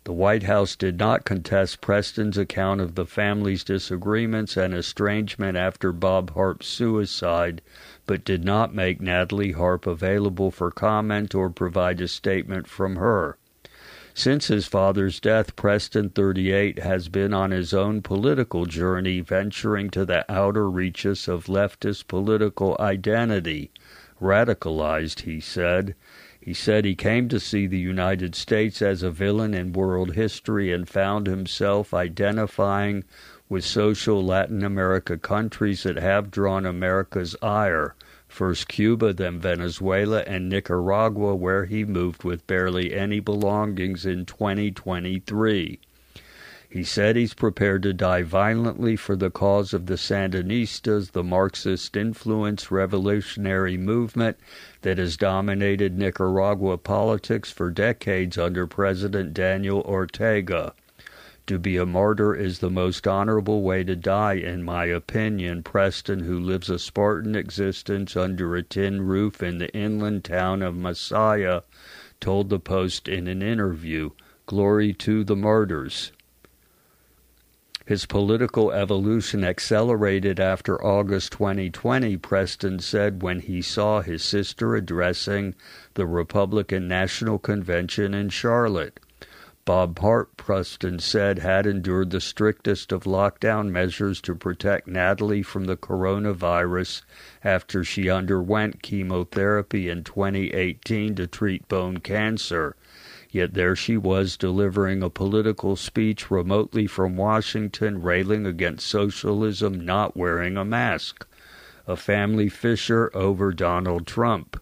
The White House did not contest Preston's account of the family's disagreements and estrangement after Bob Harp's suicide, but did not make Natalie Harp available for comment or provide a statement from her. Since his father's death, Preston, 38, has been on his own political journey, venturing to the outer reaches of leftist political identity. Radicalized, he said. He said he came to see the United States as a villain in world history and found himself identifying with social Latin America countries that have drawn America's ire, first Cuba, then Venezuela and Nicaragua, where he moved with barely any belongings in 2023. He said he's prepared to die violently for the cause of the Sandinistas, the Marxist-influenced revolutionary movement that has dominated Nicaragua politics for decades under President Daniel Ortega. To be a martyr is the most honorable way to die, in my opinion, Preston, who lives a Spartan existence under a tin roof in the inland town of Masaya, told the Post in an interview. Glory to the martyrs. His political evolution accelerated after August 2020, Preston said when he saw his sister addressing the Republican National Convention in Charlotte. Bob Harp, Preston said, had endured the strictest of lockdown measures to protect Natalie from the coronavirus after she underwent chemotherapy in 2018 to treat bone cancer. Yet there she was delivering a political speech remotely from Washington, railing against socialism, not wearing a mask. A family fissure over Donald Trump.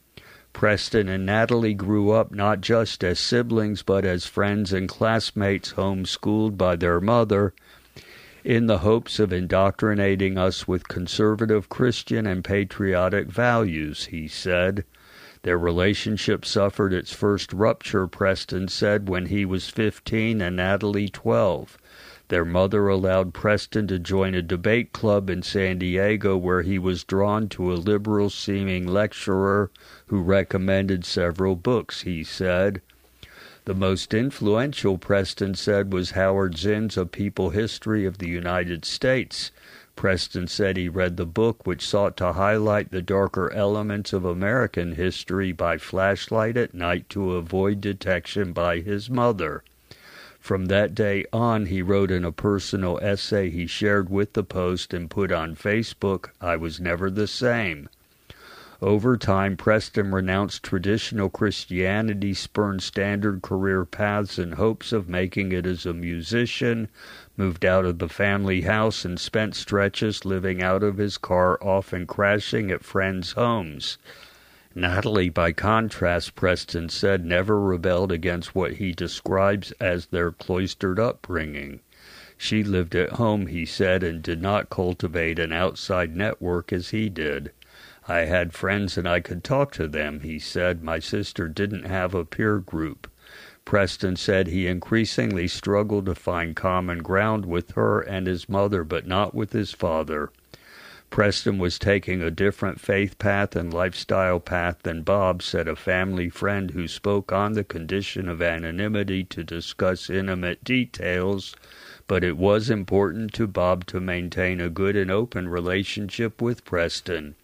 Preston and Natalie grew up not just as siblings but as friends and classmates homeschooled by their mother in the hopes of indoctrinating us with conservative Christian and patriotic values, he said. Their relationship suffered its first rupture, Preston said, when he was 15 and Natalie 12. Their mother allowed Preston to join a debate club in San Diego where he was drawn to a liberal-seeming lecturer who recommended several books, he said. The most influential, Preston said, was Howard Zinn's A People History of the United States. Preston said he read the book, which sought to highlight the darker elements of American history by flashlight at night to avoid detection by his mother. From that day on, he wrote in a personal essay he shared with the Post and put on Facebook, I was never the same. Over time, Preston renounced traditional Christianity, spurned standard career paths in hopes of making it as a musician, moved out of the family house, and spent stretches living out of his car, often crashing at friends' homes. Natalie, by contrast, Preston said, never rebelled against what he describes as their cloistered upbringing. She lived at home, he said, and did not cultivate an outside network as he did. I had friends and I could talk to them, he said. My sister didn't have a peer group. Preston said he increasingly struggled to find common ground with her and his mother, but not with his father. Preston was taking a different faith path and lifestyle path than Bob, said a family friend who spoke on the condition of anonymity to discuss intimate details, but it was important to Bob to maintain a good and open relationship with Preston.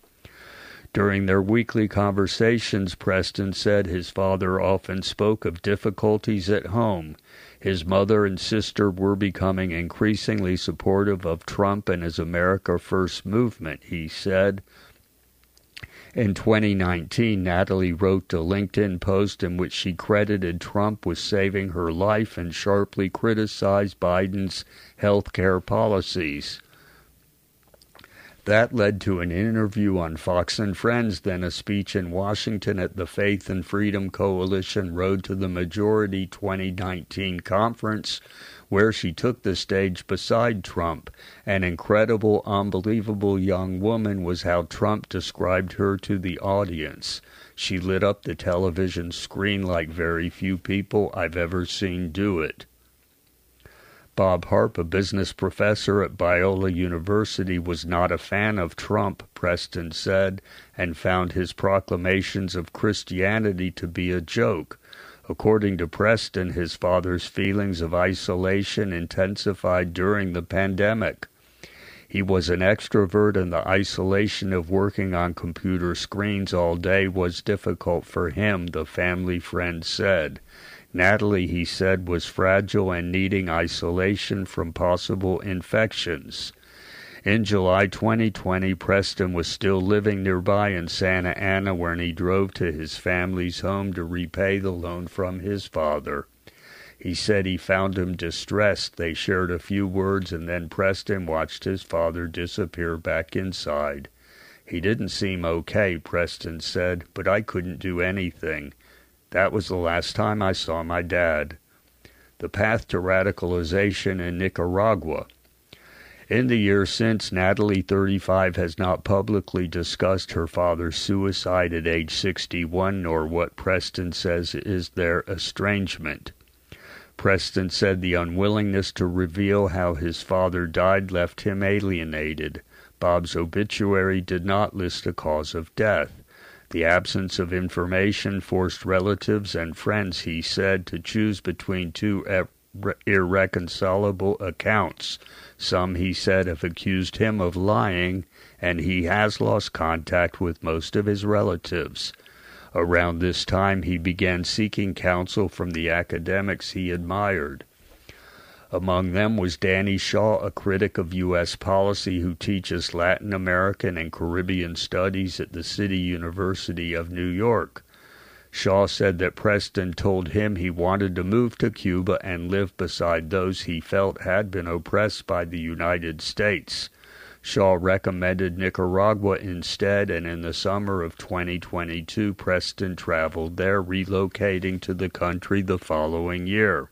During their weekly conversations, Preston said his father often spoke of difficulties at home. His mother and sister were becoming increasingly supportive of Trump and his America First movement, he said. In 2019, Natalie wrote a LinkedIn post in which she credited Trump with saving her life and sharply criticized Biden's health care policies. That led to an interview on Fox and Friends, then a speech in Washington at the Faith and Freedom Coalition Road to the Majority 2019 conference, where she took the stage beside Trump. An incredible, unbelievable young woman was how Trump described her to the audience. She lit up the television screen like very few people I've ever seen do it. Bob Harp, a business professor at Biola University, was not a fan of Trump, Preston said, and found his proclamations of Christianity to be a joke. According to Preston, his father's feelings of isolation intensified during the pandemic. He was an extrovert, and the isolation of working on computer screens all day was difficult for him, the family friend said. Natalie, he said, was fragile and needing isolation from possible infections. In July 2020, Preston was still living nearby in Santa Ana when he drove to his family's home to repay the loan from his father. He said he found him distressed. They shared a few words, and then Preston watched his father disappear back inside. He didn't seem okay, Preston said, but I couldn't do anything. That was the last time I saw my dad. The path to radicalization in Nicaragua. In the years since, Natalie, 35, has not publicly discussed her father's suicide at age 61, nor what Preston says is their estrangement. Preston said the unwillingness to reveal how his father died left him alienated. Bob's obituary did not list a cause of death. The absence of information forced relatives and friends, he said, to choose between two irreconcilable accounts. Some, he said, have accused him of lying, and he has lost contact with most of his relatives. Around this time, he began seeking counsel from the academics he admired. Among them was Danny Shaw, a critic of U.S. policy who teaches Latin American and Caribbean studies at the City University of New York. Shaw said that Preston told him he wanted to move to Cuba and live beside those he felt had been oppressed by the United States. Shaw recommended Nicaragua instead, and in the summer of 2022, Preston traveled there, relocating to the country the following year.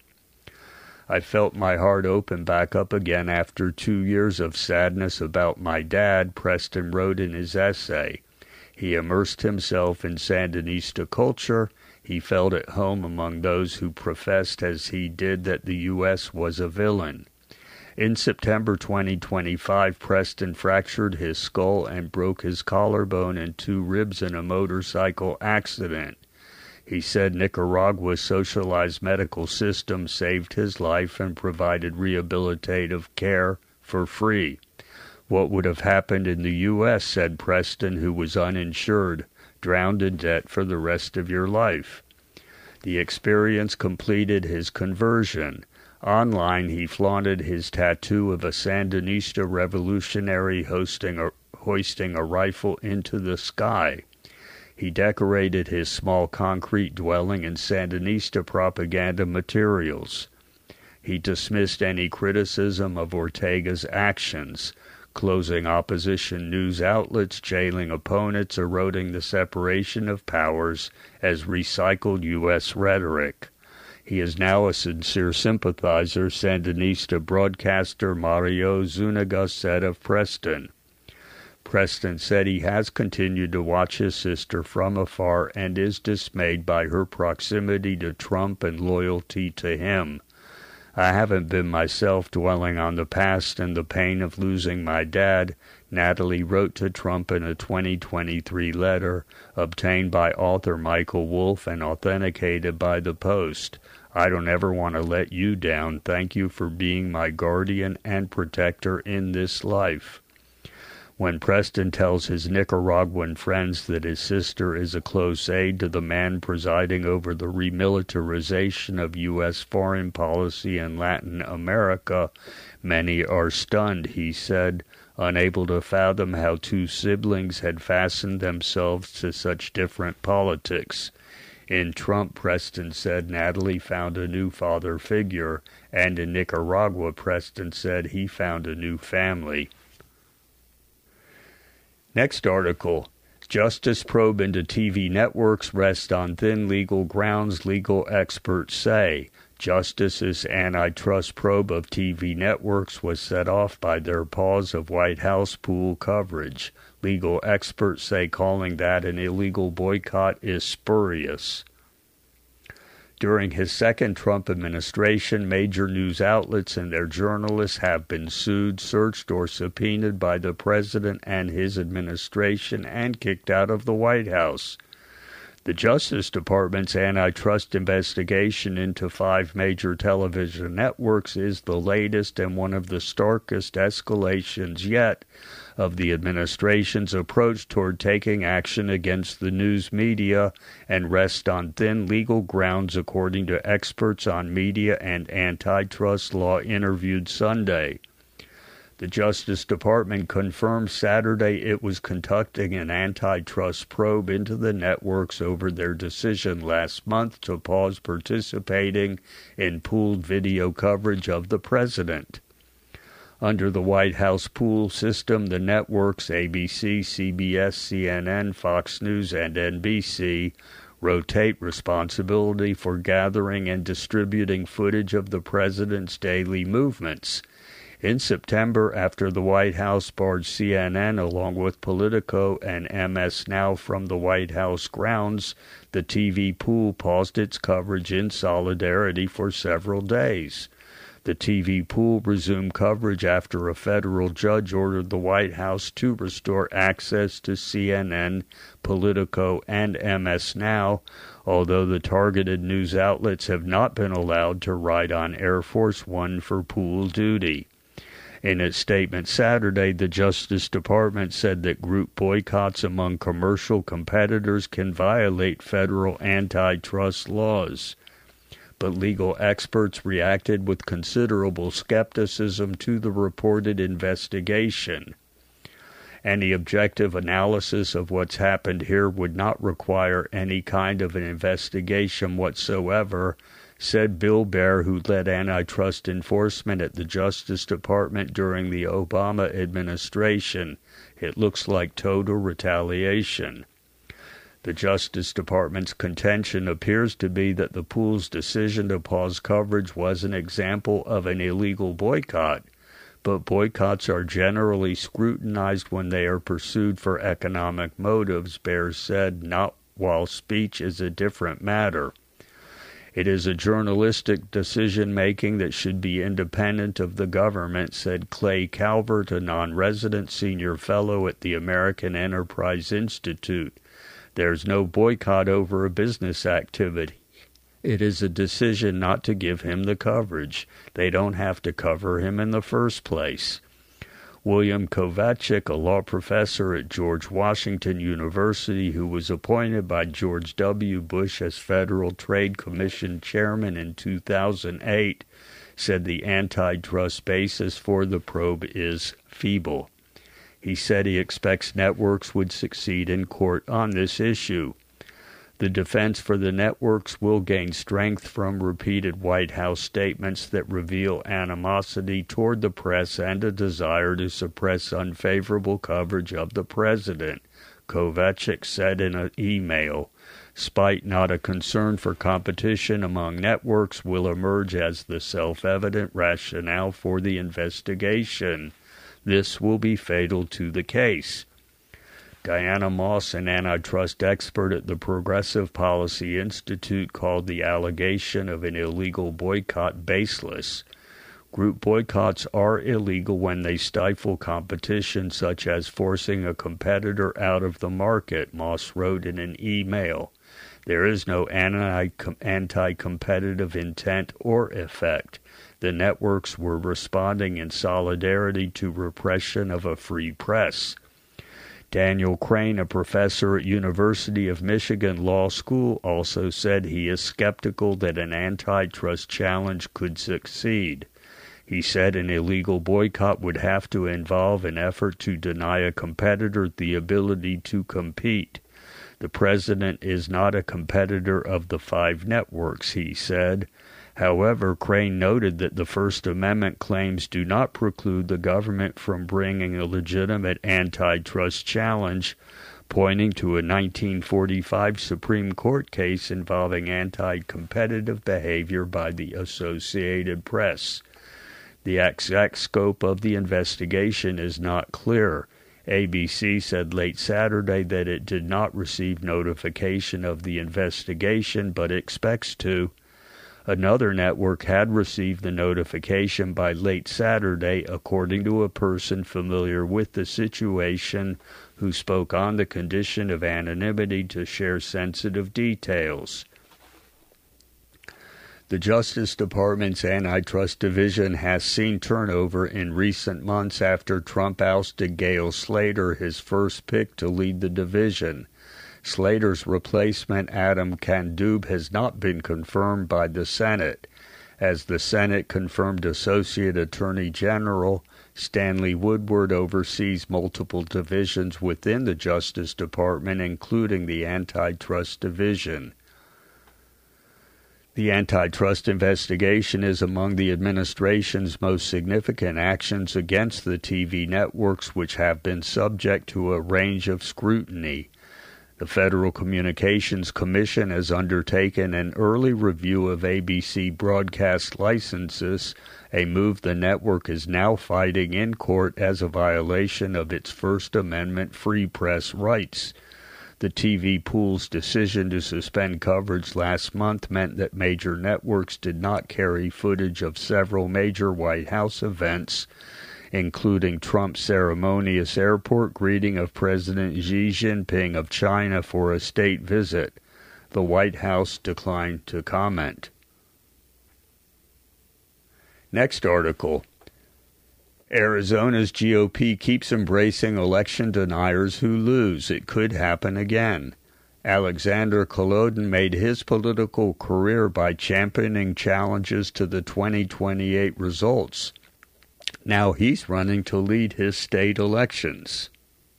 I felt my heart open back up again after 2 years of sadness about my dad, Preston wrote in his essay. He immersed himself in Sandinista culture. He felt at home among those who professed as he did that the U.S. was a villain. In September 2025, Preston fractured his skull and broke his collarbone and 2 ribs in a motorcycle accident. He said Nicaragua's socialized medical system saved his life and provided rehabilitative care for free. What would have happened in the U.S., said Preston, who was uninsured, drowned in debt for the rest of your life. The experience completed his conversion. Online, he flaunted his tattoo of a Sandinista revolutionary hoisting a rifle into the sky. He decorated his small concrete dwelling in Sandinista propaganda materials. He dismissed any criticism of Ortega's actions, closing opposition news outlets, jailing opponents, eroding the separation of powers as recycled U.S. rhetoric. He is now a sincere sympathizer, Sandinista broadcaster Mario Zuniga said of Preston. Preston said he has continued to watch his sister from afar and is dismayed by her proximity to Trump and loyalty to him. I haven't been myself dwelling on the past and the pain of losing my dad, Natalie wrote to Trump in a 2023 letter obtained by author Michael Wolff and authenticated by the Post. I don't ever want to let you down. Thank you for being my guardian and protector in this life. When Preston tells his Nicaraguan friends that his sister is a close aide to the man presiding over the remilitarization of U.S. foreign policy in Latin America, many are stunned, he said, unable to fathom how 2 siblings had fastened themselves to such different politics. In Trump, Preston said Natalie found a new father figure, and in Nicaragua, Preston said he found a new family. Next article, Justice probe into TV networks rests on thin legal grounds, legal experts say. Justice's antitrust probe of TV networks was set off by their pause of White House pool coverage. Legal experts say calling that an illegal boycott is spurious. During his second Trump administration, major news outlets and their journalists have been sued, searched, or subpoenaed by the president and his administration and kicked out of the White House. The Justice Department's antitrust investigation into 5 major television networks is the latest and one of the starkest escalations yet of the administration's approach toward taking action against the news media and rests on thin legal grounds, according to experts on media and antitrust law interviewed Sunday. The Justice Department confirmed Saturday it was conducting an antitrust probe into the networks over their decision last month to pause participating in pooled video coverage of the president. Under the White House pool system, the networks ABC, CBS, CNN, Fox News, and NBC rotate responsibility for gathering and distributing footage of the president's daily movements. In September, after the White House barred CNN along with Politico and MS Now from the White House grounds, the TV pool paused its coverage in solidarity for several days. The TV pool resumed coverage after a federal judge ordered the White House to restore access to CNN, Politico, and MS Now, although the targeted news outlets have not been allowed to ride on Air Force One for pool duty. In its statement Saturday, the Justice Department said that group boycotts among commercial competitors can violate federal antitrust laws. But legal experts reacted with considerable skepticism to the reported investigation. Any objective analysis of what's happened here would not require any kind of an investigation whatsoever, said Bill Baer, who led antitrust enforcement at the Justice Department during the Obama administration. It looks like total retaliation. The Justice Department's contention appears to be that the pool's decision to pause coverage was an example of an illegal boycott, but boycotts are generally scrutinized when they are pursued for economic motives, Baer said, not while speech is a different matter. It is a journalistic decision-making that should be independent of the government, said Clay Calvert, a non-resident senior fellow at the American Enterprise Institute. There's no boycott over a business activity. It is a decision not to give him the coverage. They don't have to cover him in the first place. William Kovacic, a law professor at George Washington University who was appointed by George W. Bush as Federal Trade Commission chairman in 2008, said the antitrust basis for the probe is feeble. He said he expects networks would succeed in court on this issue. The defense for the networks will gain strength from repeated White House statements that reveal animosity toward the press and a desire to suppress unfavorable coverage of the president, Kovacic said in an email. Spite not a concern for competition among networks will emerge as the self-evident rationale for the investigation. This will be fatal to the case. Diana Moss, an antitrust expert at the Progressive Policy Institute, called the allegation of an illegal boycott baseless. Group boycotts are illegal when they stifle competition, such as forcing a competitor out of the market, Moss wrote in an email. There is no anti-competitive intent or effect. The networks were responding in solidarity to repression of a free press. Daniel Crane, a professor at University of Michigan Law School, also said he is skeptical that an antitrust challenge could succeed. He said an illegal boycott would have to involve an effort to deny a competitor the ability to compete. The president is not a competitor of the 5 networks, he said. However, Crane noted that the First Amendment claims do not preclude the government from bringing a legitimate antitrust challenge, pointing to a 1945 Supreme Court case involving anti-competitive behavior by the Associated Press. The exact scope of the investigation is not clear. ABC said late Saturday that it did not receive notification of the investigation but expects to. Another network had received the notification by late Saturday, according to a person familiar with the situation who spoke on the condition of anonymity to share sensitive details. The Justice Department's Antitrust Division has seen turnover in recent months after Trump ousted Gale Slater, his first pick to lead the division. Slater's replacement, Adam Kandub, has not been confirmed by the Senate. As the Senate confirmed Associate Attorney General Stanley Woodward oversees multiple divisions within the Justice Department, including the Antitrust Division. The antitrust investigation is among the administration's most significant actions against the TV networks, which have been subject to a range of scrutiny. The Federal Communications Commission has undertaken an early review of ABC broadcast licenses, a move the network is now fighting in court as a violation of its First Amendment free press rights. The TV pool's decision to suspend coverage last month meant that major networks did not carry footage of several major White House events, including Trump's ceremonious airport greeting of President Xi Jinping of China for a state visit. The White House declined to comment. Next article. Arizona's GOP keeps embracing election deniers who lose. It could happen again. Alexander Kolodin made his political career by championing challenges to the 2028 results. Now he's running to lead his state elections.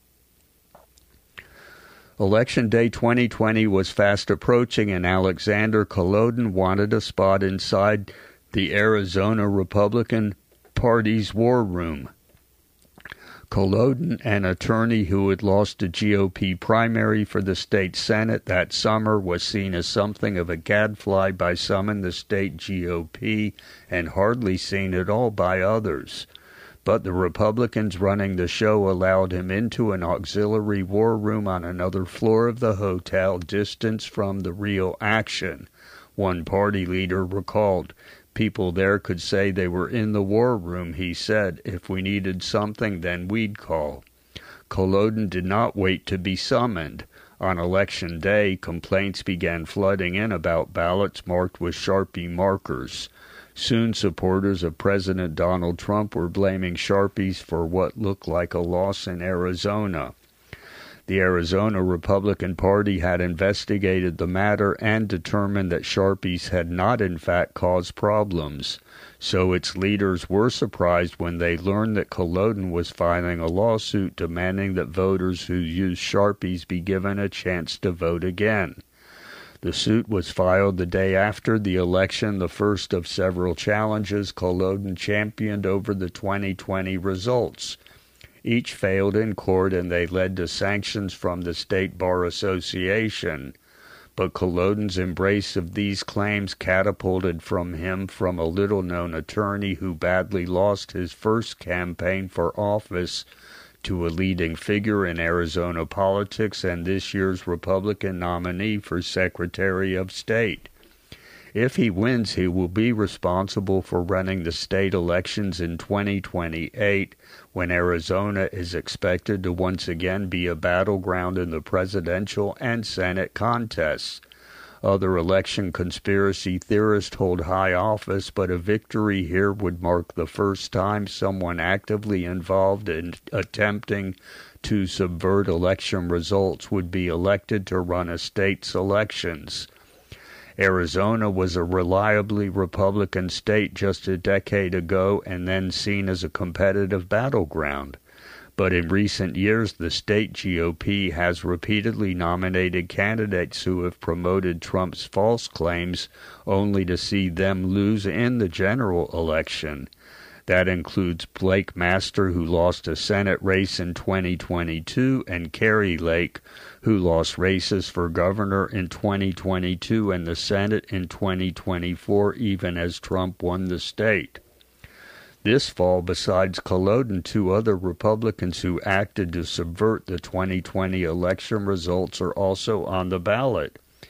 Election Day 2020 was fast approaching, and Alexander Kolodin wanted a spot inside the Arizona Republican Party's war room. Kolodin, an attorney who had lost a GOP primary for the state Senate that summer, was seen as something of a gadfly by some in the state GOP and hardly seen at all by others. But the Republicans running the show allowed him into an auxiliary war room on another floor of the hotel, distance from the real action. One party leader recalled, "People there could say they were in the war room," he said. "If we needed something, then we'd call." Kolodin did not wait to be summoned. On Election Day, complaints began flooding in about ballots marked with Sharpie markers. Soon, supporters of President Donald Trump were blaming Sharpies for what looked like a loss in Arizona. The Arizona Republican Party had investigated the matter and determined that Sharpies had not in fact caused problems. So its leaders were surprised when they learned that Kolodin was filing a lawsuit demanding that voters who used Sharpies be given a chance to vote again. The suit was filed the day after the election, the first of several challenges Kolodin championed over the 2020 results. Each failed in court, and they led to sanctions from the State Bar Association. But Kolodin's embrace of these claims catapulted him from a little-known attorney who badly lost his first campaign for office to a leading figure in Arizona politics and this year's Republican nominee for Secretary of State. If he wins, he will be responsible for running the state elections in 2028, when Arizona is expected to once again be a battleground in the presidential and Senate contests. Other election conspiracy theorists hold high office, but a victory here would mark the first time someone actively involved in attempting to subvert election results would be elected to run a state's elections. Arizona was a reliably Republican state just a decade ago and then seen as a competitive battleground. But in recent years, the state GOP has repeatedly nominated candidates who have promoted Trump's false claims only to see them lose in the general election. That includes Blake Master, who lost a Senate race in 2022, and Kari Lake, who lost races for governor in 2022 and the Senate in 2024, even as Trump won the state. This fall, besides Kolodin, two other Republicans who acted to subvert the 2020 election results are also on the ballot.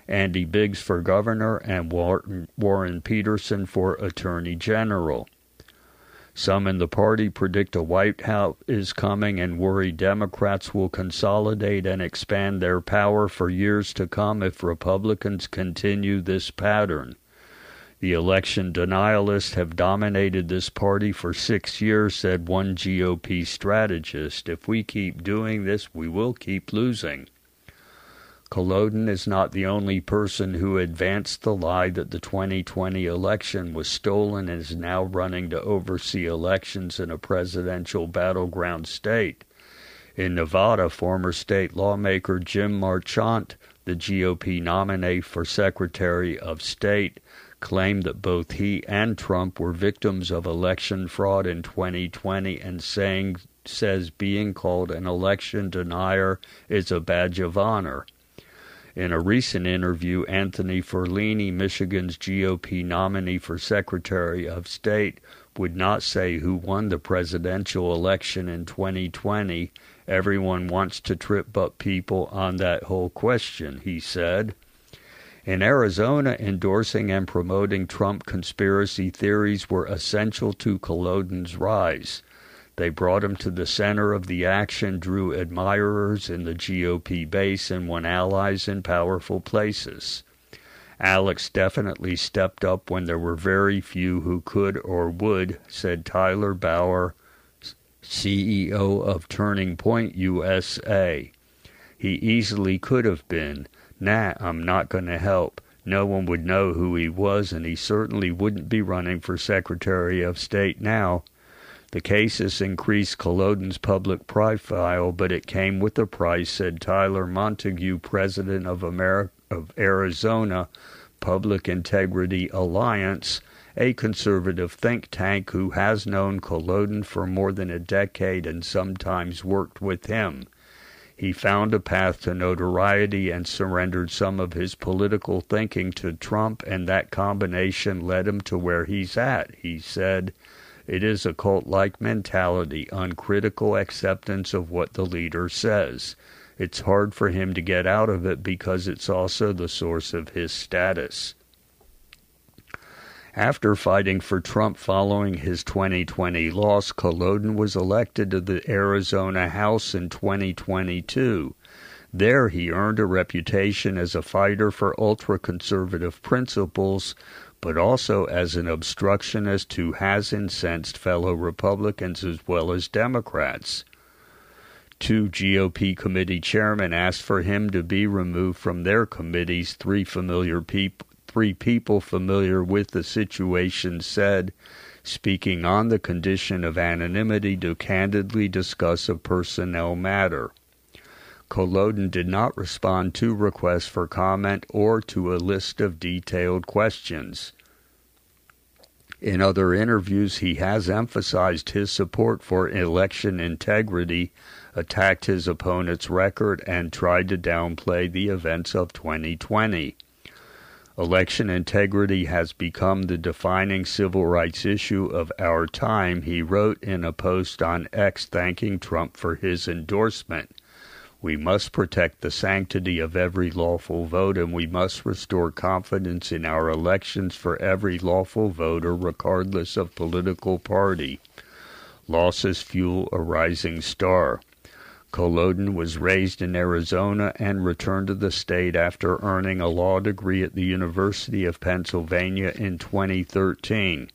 Andy Biggs for governor, and Warren Peterson for attorney general. Some in the party predict a White House is coming and worry Democrats will consolidate and expand their power for years to come if Republicans continue this pattern. The election denialists have dominated this party for 6 years, said one GOP strategist. If we keep doing this, we will keep losing. Culloden is not the only person who advanced the lie that the 2020 election was stolen and is now running to oversee elections in a presidential battleground state. In Nevada, former state lawmaker Jim Marchant, the GOP nominee for Secretary of State, claimed that both he and Trump were victims of election fraud in 2020 and says being called an election denier is a badge of honor. In a recent interview, Anthony Ferlini, Michigan's GOP nominee for Secretary of State, would not say who won the presidential election in 2020. Everyone wants to trip up people on that whole question, he said. In Arizona, endorsing and promoting Trump conspiracy theories were essential to Culloden's rise. They brought him to the center of the action, drew admirers in the GOP base, and won allies in powerful places. Alex definitely stepped up when there were very few who could or would, said Tyler Bauer, CEO of Turning Point USA. He easily could have been. Nah, I'm not going to help. No one would know who he was, and he certainly wouldn't be running for Secretary of State now. The case has increased Culloden's public profile, but it came with a price, said Tyler Montague, president of Arizona Public Integrity Alliance, a conservative think tank who has known Culloden for more than a decade and sometimes worked with him. He found a path to notoriety and surrendered some of his political thinking to Trump, and that combination led him to where he's at, he said. It is a cult-like mentality, uncritical acceptance of what the leader says. It's hard for him to get out of it because it's also the source of his status. After fighting for Trump following his 2020 loss, Culloden was elected to the Arizona House in 2022. There he earned a reputation as a fighter for ultra-conservative principles, but also as an obstructionist who has incensed fellow Republicans as well as Democrats. 2 GOP committee chairmen asked for him to be removed from their committees. Three people familiar with the situation said, speaking on the condition of anonymity to candidly discuss a personnel matter. Culloden did not respond to requests for comment or to a list of detailed questions. In other interviews, he has emphasized his support for election integrity, attacked his opponent's record, and tried to downplay the events of 2020. Election integrity has become the defining civil rights issue of our time, he wrote in a post on X thanking Trump for his endorsement. We must protect the sanctity of every lawful vote, and we must restore confidence in our elections for every lawful voter, regardless of political party. Losses fuel a rising star. Culloden was raised in Arizona and returned to the state after earning a law degree at the University of Pennsylvania in 2013.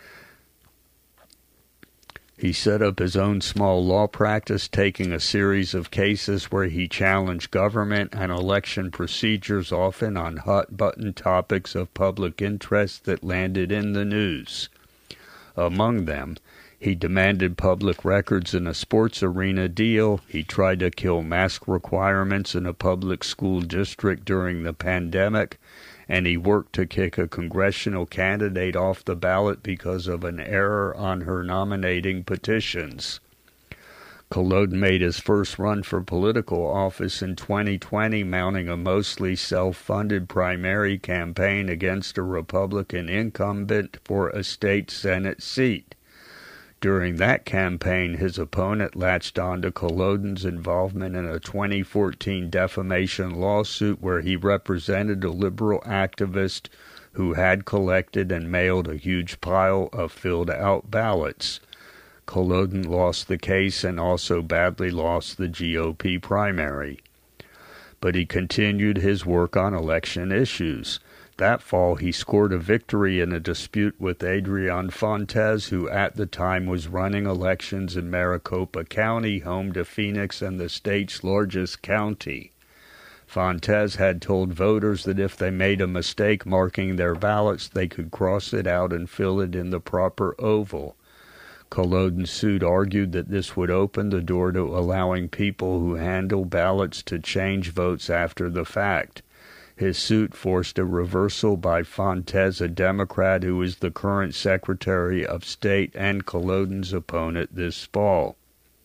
He set up his own small law practice, taking a series of cases where he challenged government and election procedures, often on hot-button topics of public interest that landed in the news. Among them, he demanded public records in a sports arena deal. He tried to kill mask requirements in a public school district during the pandemic, and he worked to kick a congressional candidate off the ballot because of an error on her nominating petitions. Culloden made his first run for political office in 2020, mounting a mostly self-funded primary campaign against a Republican incumbent for a state Senate seat. During that campaign, his opponent latched on to Kolodin's involvement in a 2014 defamation lawsuit where he represented a liberal activist who had collected and mailed a huge pile of filled-out ballots. Kolodin lost the case and also badly lost the GOP primary. But he continued his work on election issues. That fall, he scored a victory in a dispute with Adrian Fontes, who at the time was running elections in Maricopa County, home to Phoenix and the state's largest county. Fontes had told voters that if they made a mistake marking their ballots, they could cross it out and fill it in the proper oval. Kolodin's suit argued that this would open the door to allowing people who handle ballots to change votes after the fact. His suit forced a reversal by Fontes, a Democrat who is the current Secretary of State and Kolodin's opponent this fall.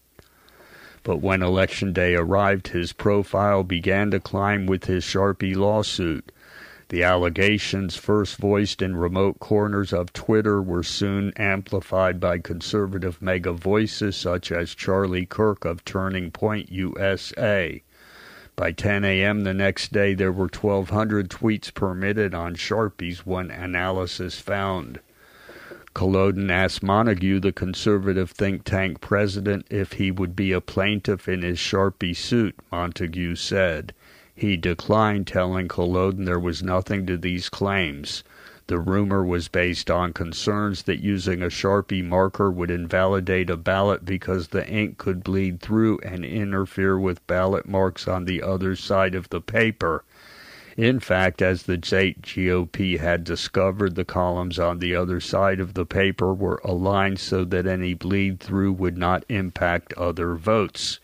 But when Election Day arrived, his profile began to climb with his Sharpie lawsuit. The allegations, first voiced in remote corners of Twitter, were soon amplified by conservative mega voices such as Charlie Kirk of Turning Point USA. By 10 a.m. the next day, there were 1,200 tweets permitted on Sharpies, one analysis found. Kolodin asked Montague, the conservative think tank president, if he would be a plaintiff in his Sharpie suit, Montague said. He declined, telling Kolodin there was nothing to these claims. The rumor was based on concerns that using a Sharpie marker would invalidate a ballot because the ink could bleed through and interfere with ballot marks on the other side of the paper. In fact, as the state GOP had discovered, the columns on the other side of the paper were aligned so that any bleed-through would not impact other votes.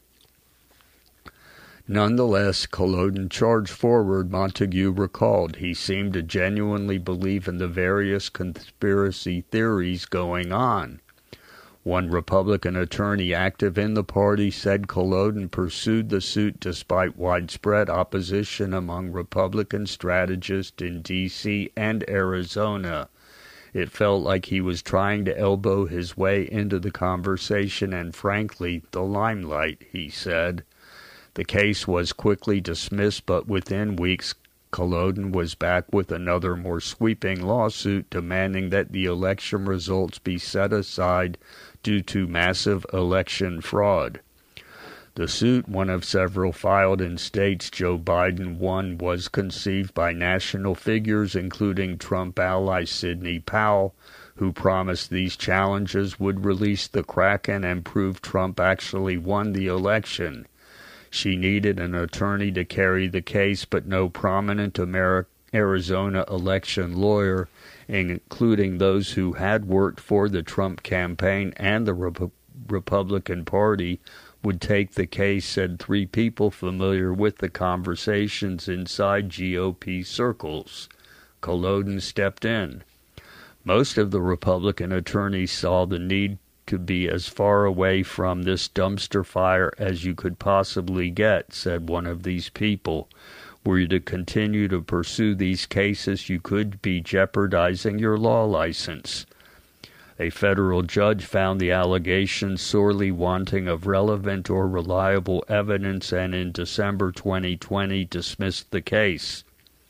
Nonetheless, Kolodin charged forward, Montague recalled. He seemed to genuinely believe in the various conspiracy theories going on. One Republican attorney active in the party said Kolodin pursued the suit despite widespread opposition among Republican strategists in D.C. and Arizona. It felt like he was trying to elbow his way into the conversation and, frankly, the limelight, he said. The case was quickly dismissed, but within weeks, Kolodin was back with another more sweeping lawsuit demanding that the election results be set aside due to massive election fraud. The suit, one of several filed in states Joe Biden won, was conceived by national figures including Trump ally Sidney Powell, who promised these challenges would release the Kraken and prove Trump actually won the election. She needed an attorney to carry the case, but no prominent Arizona election lawyer, including those who had worked for the Trump campaign and the Republican Party, would take the case, said three people familiar with the conversations inside GOP circles. Kolodin stepped in. Most of the Republican attorneys saw the need to be as far away from this dumpster fire as you could possibly get, said one of these people. Were you to continue to pursue these cases, you could be jeopardizing your law license. A federal judge found the allegations sorely wanting of relevant or reliable evidence and in December 2020 dismissed the case.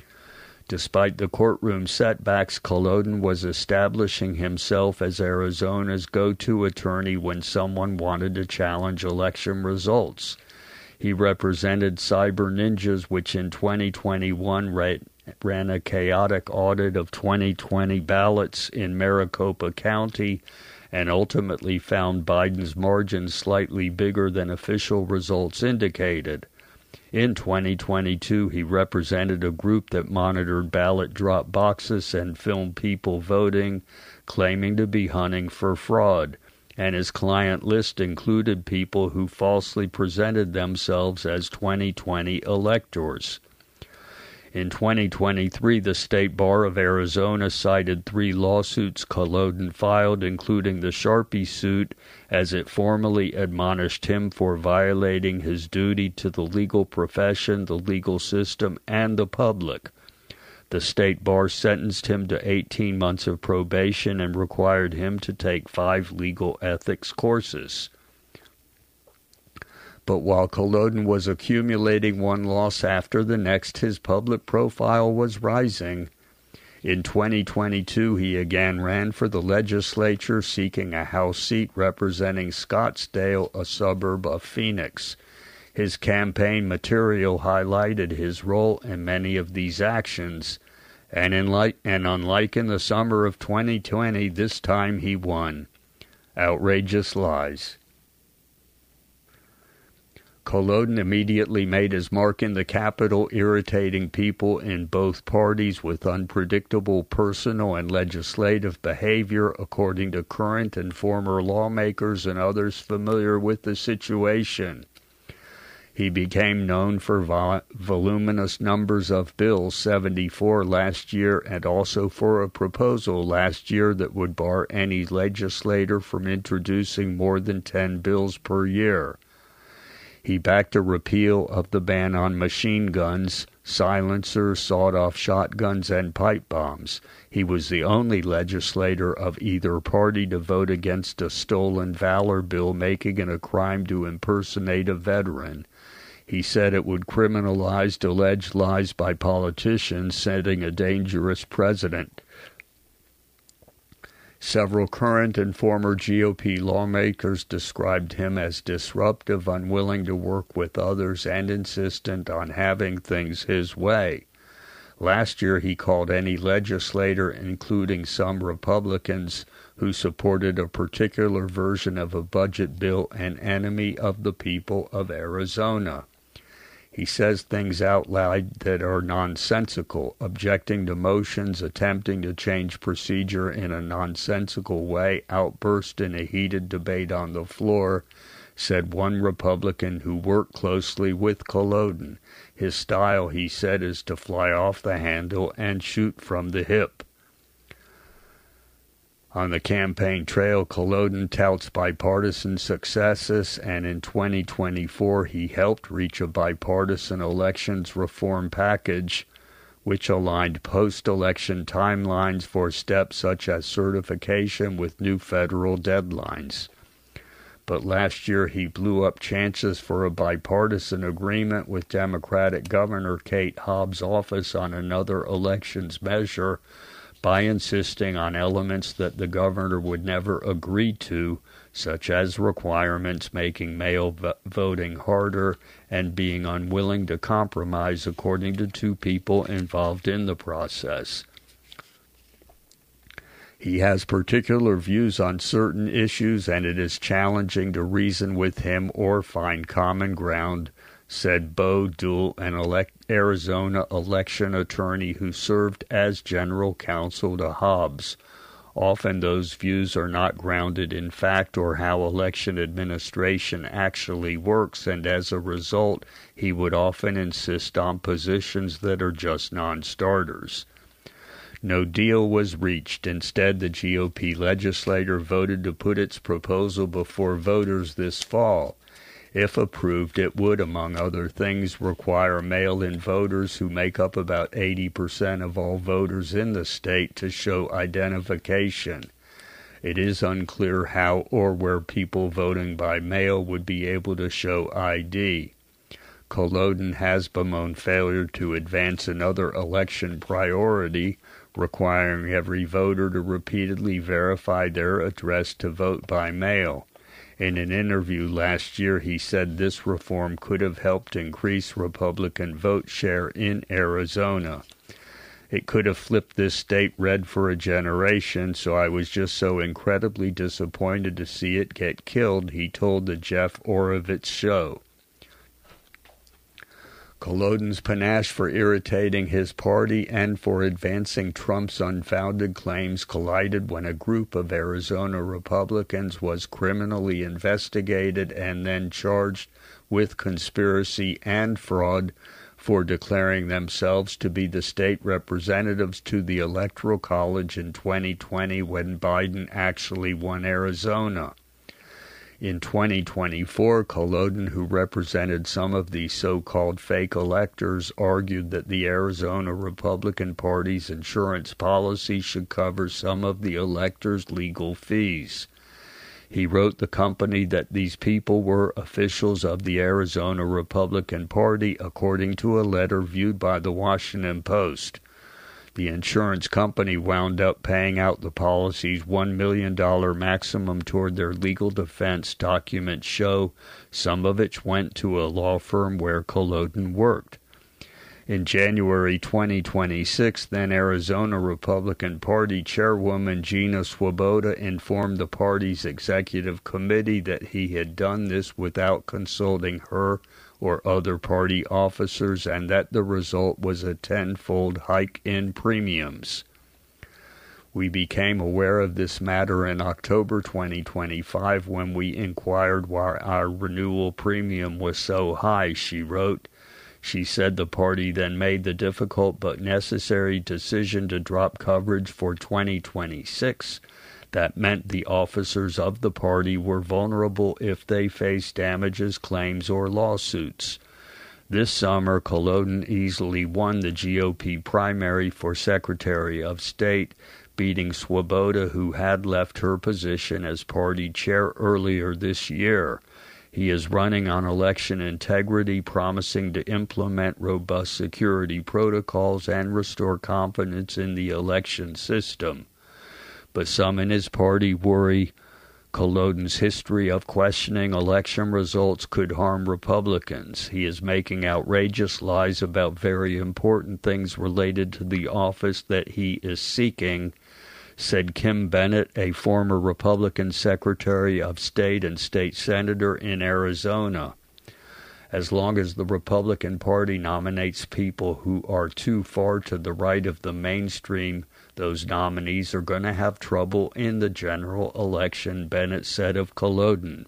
Despite the courtroom setbacks, Kolodin was establishing himself as Arizona's go-to attorney when someone wanted to challenge election results. He represented Cyber Ninjas, which in 2021 ran a chaotic audit of 2020 ballots in Maricopa County and ultimately found Biden's margins slightly bigger than official results indicated. In 2022, he represented a group that monitored ballot drop boxes and filmed people voting, claiming to be hunting for fraud, and his client list included people who falsely presented themselves as 2020 electors. In 2023, the State Bar of Arizona cited 3 lawsuits Kolodin filed, including the Sharpie suit, as it formally admonished him for violating his duty to the legal profession, the legal system, and the public. The state bar sentenced him to 18 months of probation and required him to take 5 legal ethics courses. But while Culloden was accumulating one loss after the next, his public profile was rising. In 2022, he again ran for the legislature, seeking a House seat representing Scottsdale, a suburb of Phoenix. His campaign material highlighted his role in many of these actions, and unlike in the summer of 2020, this time he won. Outrageous lies. Culloden immediately made his mark in the Capitol, irritating people in both parties with unpredictable personal and legislative behavior, according to current and former lawmakers and others familiar with the situation. He became known for voluminous numbers of bills, 74 last year, and also for a proposal last year that would bar any legislator from introducing more than 10 bills per year. He backed a repeal of the ban on machine guns, silencers, sawed-off shotguns, and pipe bombs. He was the only legislator of either party to vote against a stolen valor bill making it a crime to impersonate a veteran. He said it would criminalize alleged lies by politicians, setting a dangerous precedent. Several current and former GOP lawmakers described him as disruptive, unwilling to work with others, and insistent on having things his way. Last year, he called any legislator, including some Republicans who supported a particular version of a budget bill, an enemy of the people of Arizona. He says things out loud that are nonsensical, objecting to motions, attempting to change procedure in a nonsensical way, outburst in a heated debate on the floor, said one Republican who worked closely with Culloden. His style, he said, is to fly off the handle and shoot from the hip. On the campaign trail, Culloden touts bipartisan successes, and in 2024 he helped reach a bipartisan elections reform package which aligned post-election timelines for steps such as certification with new federal deadlines. But last year he blew up chances for a bipartisan agreement with Democratic Governor Kate Hobbs' office on another elections measure, by insisting on elements that the governor would never agree to, such as requirements making mail voting harder and being unwilling to compromise, according to 2 people involved in the process. He has particular views on certain issues, and it is challenging to reason with him or find common ground, said Bo Duell, an Arizona election attorney who served as general counsel to Hobbs. Often those views are not grounded in fact or how election administration actually works, and as a result, he would often insist on positions that are just non-starters. No deal was reached. Instead, the GOP legislature voted to put its proposal before voters this fall. If approved, it would, among other things, require mail-in voters who make up about 80% of all voters in the state to show identification. It is unclear how or where people voting by mail would be able to show ID. Culloden has bemoaned failure to advance another election priority, requiring every voter to repeatedly verify their address to vote by mail. In an interview last year, he said this reform could have helped increase Republican vote share in Arizona. It could have flipped this state red for a generation, so I was just so incredibly disappointed to see it get killed, he told the Jeff Oravitz show. Culloden's panache for irritating his party and for advancing Trump's unfounded claims collided when a group of Arizona Republicans was criminally investigated and then charged with conspiracy and fraud for declaring themselves to be the state representatives to the Electoral College in 2020 when Biden actually won Arizona. In 2024, Culloden, who represented some of the so-called fake electors, argued that the Arizona Republican Party's insurance policy should cover some of the electors' legal fees. He wrote the company that these people were officials of the Arizona Republican Party, according to a letter viewed by the Washington Post. The insurance company wound up paying out the policy's $1 million maximum toward their legal defense, documents show, some of which went to a law firm where Culloden worked. In January 2026, then Arizona Republican Party Chairwoman Gina Swoboda informed the party's executive committee that he had done this without consulting her or other party officers, and that the result was a tenfold hike in premiums. We became aware of this matter in October 2025 when we inquired why our renewal premium was so high, she wrote. She said the party then made the difficult but necessary decision to drop coverage for 2026. That meant the officers of the party were vulnerable if they faced damages, claims, or lawsuits. This summer, Culloden easily won the GOP primary for Secretary of State, beating Swoboda, who had left her position as party chair earlier this year. He is running on election integrity, promising to implement robust security protocols and restore confidence in the election system. But some in his party worry Culloden's history of questioning election results could harm Republicans. He is making outrageous lies about very important things related to the office that he is seeking, said Kim Bennett, a former Republican Secretary of State and state senator in Arizona. As long as the Republican Party nominates people who are too far to the right of the mainstream, those nominees are going to have trouble in the general election, Bennett said of Culloden.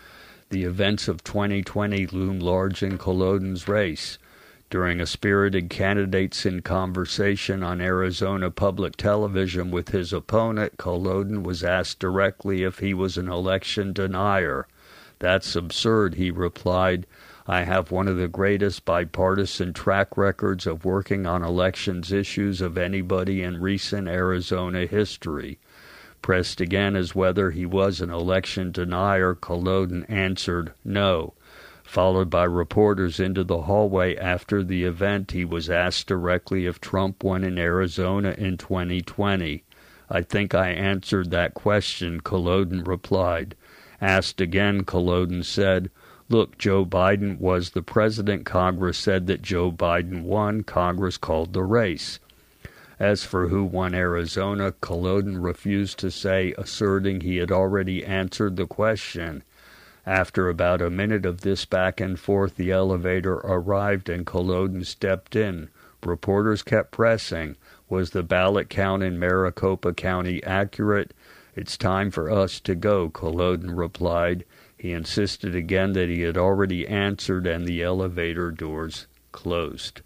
The events of 2020 loom large in Culloden's race. During a spirited candidates in conversation on Arizona public television with his opponent, Culloden was asked directly if he was an election denier. "That's absurd," he replied. "I have one of the greatest bipartisan track records of working on elections issues of anybody in recent Arizona history." Pressed again as whether he was an election denier, Culloden answered no. Followed by reporters into the hallway after the event, he was asked directly if Trump won in Arizona in 2020. "I think I answered that question," Culloden replied. Asked again, Culloden said, "Look, Joe Biden was the president. Congress said that Joe Biden won. Congress called the race." As for who won Arizona, Culloden refused to say, asserting he had already answered the question. After about a minute of this back and forth, the elevator arrived and Culloden stepped in. Reporters kept pressing. Was the ballot count in Maricopa County accurate? "It's time for us to go," Culloden replied. He insisted again that he had already answered, and the elevator doors closed.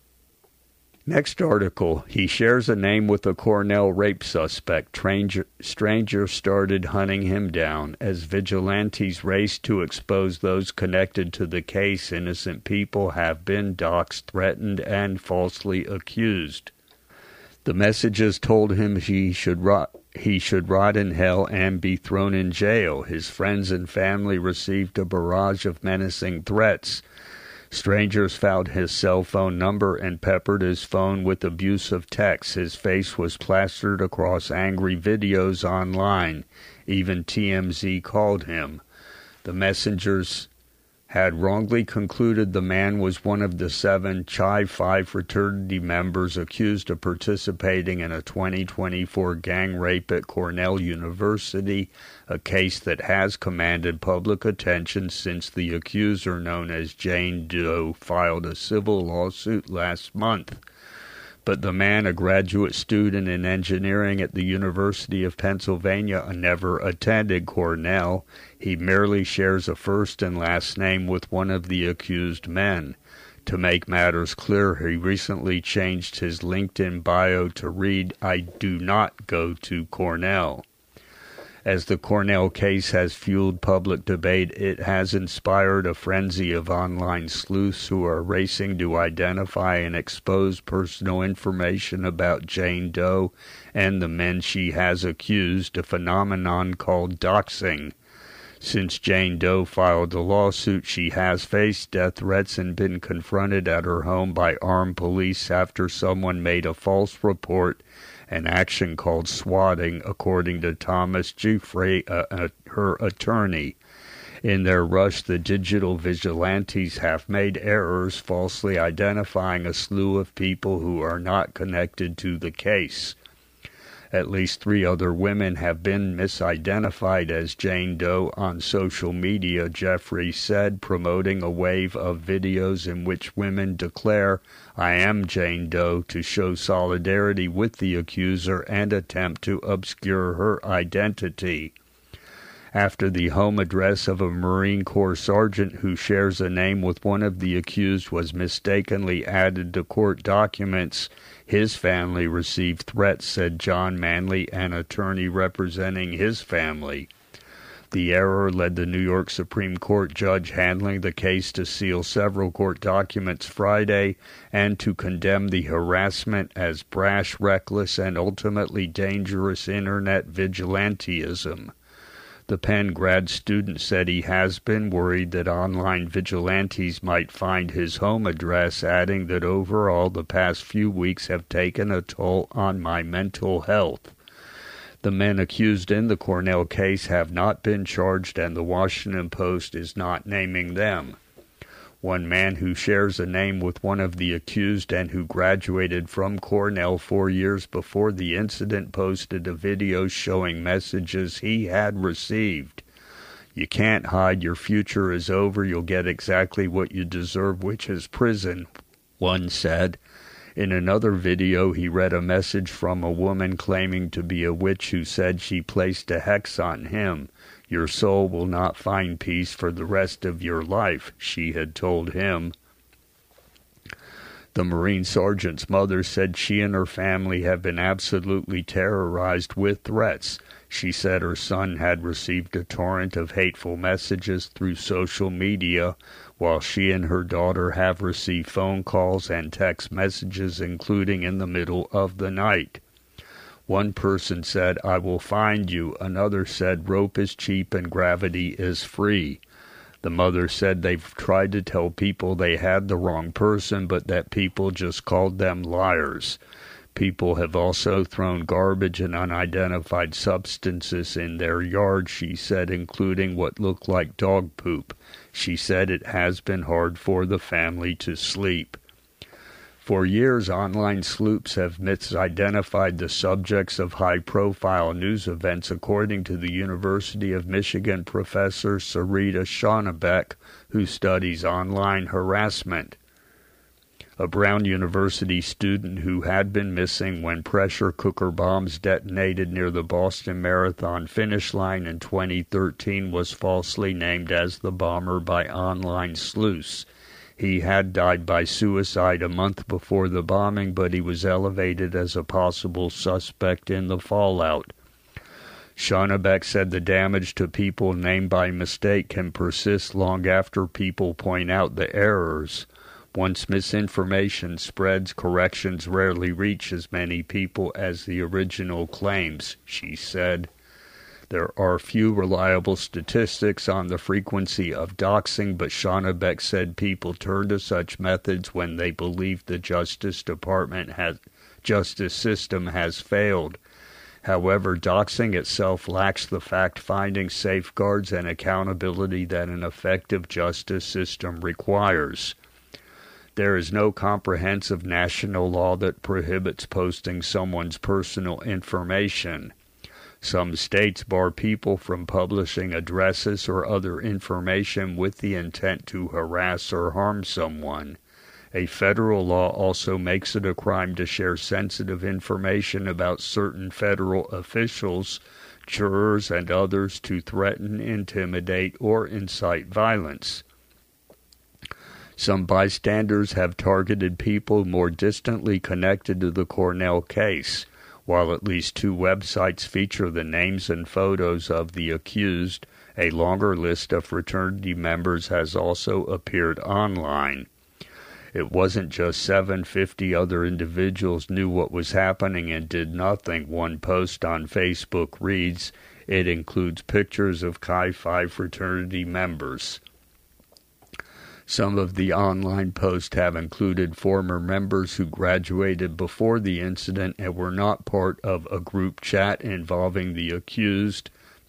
Next article, he shares a name with a Cornell rape suspect. Strangers started hunting him down. As vigilantes race to expose those connected to the case, innocent people have been doxxed, threatened, and falsely accused. The messages told him he should rot in hell and be thrown in jail. His friends and family received a barrage of menacing threats. Strangers found his cell phone number and peppered his phone with abusive texts. His face was plastered across angry videos online. Even TMZ called him. The messengers had wrongly concluded the man was one of the 7 Chi Phi fraternity members accused of participating in a 2024 gang rape at Cornell University, a case that has commanded public attention since the accuser, known as Jane Doe, filed a civil lawsuit last month. But the man, a graduate student in engineering at the University of Pennsylvania, never attended Cornell. He merely shares a first and last name with one of the accused men. To make matters clear, he recently changed his LinkedIn bio to read, "I do not go to Cornell." As the Cornell case has fueled public debate, it has inspired a frenzy of online sleuths who are racing to identify and expose personal information about Jane Doe and the men she has accused, a phenomenon called doxing. Since Jane Doe filed the lawsuit, she has faced death threats and been confronted at her home by armed police after someone made a false report, an action called swatting, according to Thomas Giuffre, her attorney. In their rush, the digital vigilantes have made errors, falsely identifying a slew of people who are not connected to the case. At least 3 other women have been misidentified as Jane Doe on social media, Jeffrey said, promoting a wave of videos in which women declare, "I am Jane Doe," to show solidarity with the accuser and attempt to obscure her identity. After the home address of a Marine Corps sergeant who shares a name with one of the accused was mistakenly added to court documents, his family received threats, said John Manley, an attorney representing his family. The error led the New York Supreme Court judge handling the case to seal several court documents Friday and to condemn the harassment as brash, reckless, and ultimately dangerous Internet vigilantism. The Penn grad student said he has been worried that online vigilantes might find his home address, adding that overall the past few weeks have taken a toll on my mental health. The men accused in the Cornell case have not been charged, and the Washington Post is not naming them. One man who shares a name with one of the accused and who graduated from Cornell 4 years before the incident posted a video showing messages he had received. "You can't hide, your future is over, you'll get exactly what you deserve, which is prison," one said. In another video, he read a message from a woman claiming to be a witch who said she placed a hex on him. "Your soul will not find peace for the rest of your life," she had told him. The Marine sergeant's mother said she and her family have been absolutely terrorized with threats. She said her son had received a torrent of hateful messages through social media, while she and her daughter have received phone calls and text messages, including in the middle of the night. One person said, "I will find you." Another said, "Rope is cheap and gravity is free." The mother said they've tried to tell people they had the wrong person, but that people just called them liars. People have also thrown garbage and unidentified substances in their yard, she said, including what looked like dog poop. She said it has been hard for the family to sleep. For years, online sleuths have misidentified the subjects of high-profile news events, according to the University of Michigan professor Sarita Schoenebeck, who studies online harassment. A Brown University student who had been missing when pressure cooker bombs detonated near the Boston Marathon finish line in 2013 was falsely named as the bomber by online sleuths. He had died by suicide a month before the bombing, but he was elevated as a possible suspect in the fallout. Schoenebeck said the damage to people named by mistake can persist long after people point out the errors. Once misinformation spreads, corrections rarely reach as many people as the original claims, she said. There are few reliable statistics on the frequency of doxing, but Schoenebeck said people turn to such methods when they believe the justice system has failed. However, doxing itself lacks the fact-finding safeguards and accountability that an effective justice system requires. There is no comprehensive national law that prohibits posting someone's personal information. Some states bar people from publishing addresses or other information with the intent to harass or harm someone. A federal law also makes it a crime to share sensitive information about certain federal officials, jurors, and others to threaten, intimidate, or incite violence. Some bystanders have targeted people more distantly connected to the Cornell case. While at least 2 websites feature the names and photos of the accused, a longer list of fraternity members has also appeared online. It wasn't just 750 other individuals knew what was happening and did nothing, one post on Facebook reads. It includes pictures of Chi Phi fraternity members. Some of the online posts have included former members who graduated before the incident and were not part of a group chat involving the accused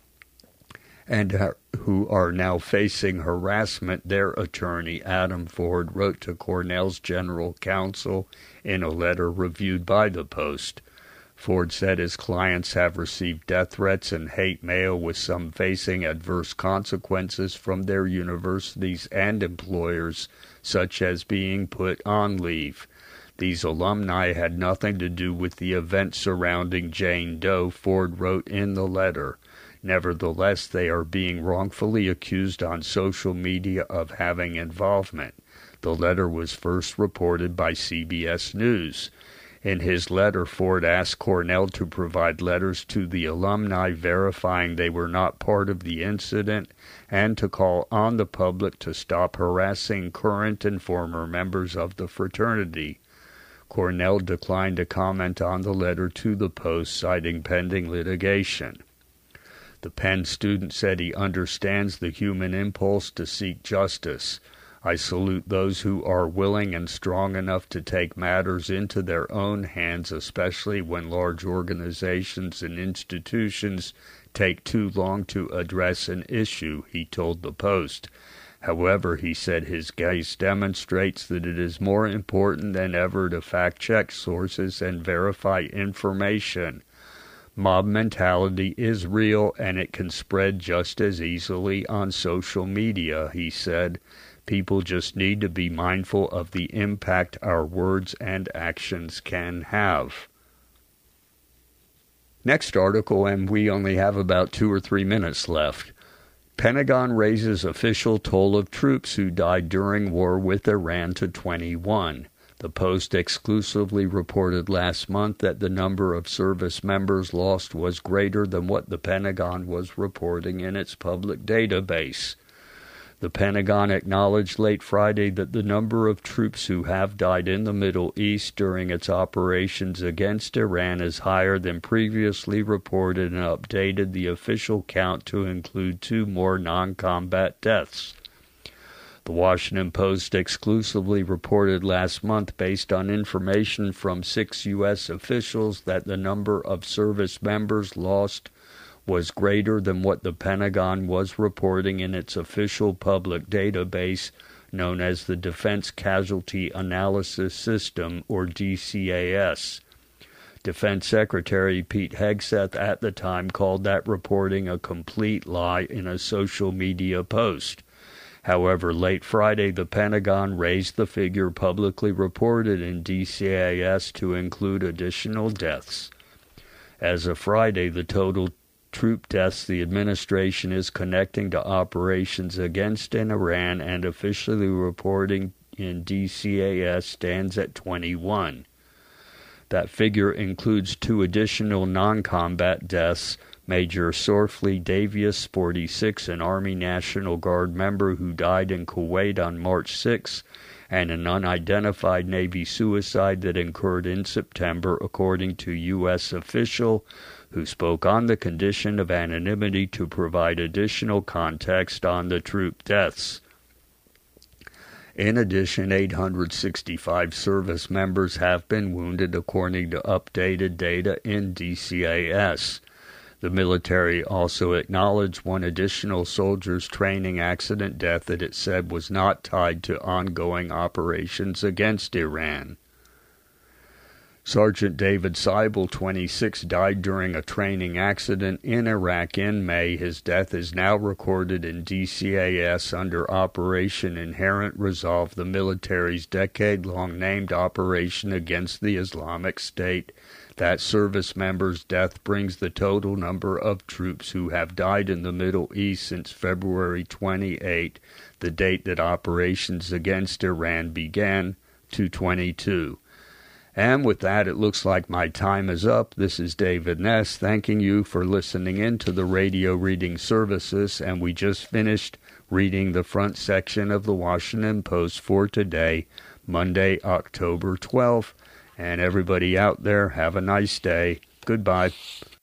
and who are now facing harassment. Their attorney, Adam Ford, wrote to Cornell's general counsel in a letter reviewed by the Post. Ford said his clients have received death threats and hate mail, with some facing adverse consequences from their universities and employers, such as being put on leave. These alumni had nothing to do with the events surrounding Jane Doe, Ford wrote in the letter. Nevertheless, they are being wrongfully accused on social media of having involvement. The letter was first reported by CBS News. In his letter, Ford asked Cornell to provide letters to the alumni verifying they were not part of the incident and to call on the public to stop harassing current and former members of the fraternity. Cornell declined to comment on the letter to the Post, citing pending litigation. The Penn student said he understands the human impulse to seek justice. I salute those who are willing and strong enough to take matters into their own hands, especially when large organizations and institutions take too long to address an issue, he told the Post. However, he said his case demonstrates that it is more important than ever to fact-check sources and verify information. Mob mentality is real, and it can spread just as easily on social media, he said. People just need to be mindful of the impact our words and actions can have. Next article, and we only have about 2 or 3 minutes left. Pentagon raises official toll of troops who died during war with Iran to 21. The Post exclusively reported last month that the number of service members lost was greater than what the Pentagon was reporting in its public database. The Pentagon acknowledged late Friday that the number of troops who have died in the Middle East during its operations against Iran is higher than previously reported and updated the official count to include 2 more non-combat deaths. The Washington Post exclusively reported last month, based on information from 6 U.S. officials, that the number of service members lost was greater than what the Pentagon was reporting in its official public database known as the Defense Casualty Analysis System, or DCAS. Defense Secretary Pete Hegseth at the time called that reporting a complete lie in a social media post. However, late Friday, the Pentagon raised the figure publicly reported in DCAS to include additional deaths. As of Friday, the total troop deaths the administration is connecting to operations against Iran and officially reporting in DCAS stands at 21. That figure includes 2 additional non-combat deaths: Major Sorfli Davius, 46, an Army National Guard member who died in Kuwait on March 6, and an unidentified Navy suicide that occurred in September, according to U.S. official who spoke on the condition of anonymity to provide additional context on the troop deaths. In addition, 865 service members have been wounded, according to updated data in DCAS. The military also acknowledged 1 additional soldier's training accident death that it said was not tied to ongoing operations against Iran. Sergeant David Seibel, 26, died during a training accident in Iraq in May. His death is now recorded in DCAS under Operation Inherent Resolve, the military's decade-long named operation against the Islamic State. That service member's death brings the total number of troops who have died in the Middle East since February 28, the date that operations against Iran began, to 22. And with that, it looks like my time is up. This is David Ness thanking you for listening in to the radio reading services, and we just finished reading the front section of the Washington Post for today, Monday, October 12th. And everybody out there, have a nice day. Goodbye.